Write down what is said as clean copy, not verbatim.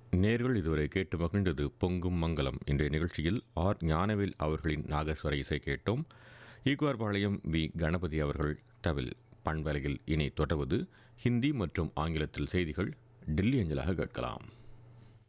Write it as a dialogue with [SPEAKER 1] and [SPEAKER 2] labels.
[SPEAKER 1] நேர்கள் இதுவரை கேட்டு மகிழ்ந்தது பொங்கும் மங்கலம். இன்றைய நிகழ்ச்சியில் ஆர் ஞானவேல் அவர்களின் நாகஸ்வர இசை கேட்டோம். ஈக்குவார்பாளையம் வி கணபதி அவர்கள் தவில். பண்பலையில் இனி தொடர்வது ஹிந்தி மற்றும் ஆங்கிலத்தில் செய்திகள் டெல்லி அஞ்சலாக கேட்கலாம்.